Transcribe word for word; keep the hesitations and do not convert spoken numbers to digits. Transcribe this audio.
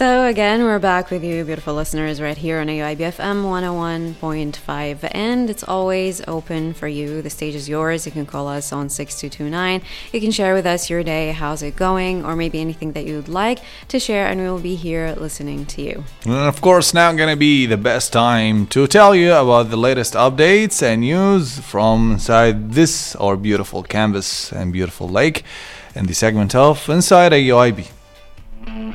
So again, we're back with you, beautiful listeners, right here on A U I B F M one oh one point five, and it's always open for you. The stage is yours. You can call us on six two two nine. You can share with us your day, how's it going, or maybe anything that you'd like to share, and we will be here listening to you. And of course, now going to be the best time to tell you about the latest updates and news from inside this, our beautiful canvas and beautiful lake, in the segment of Inside A U I B.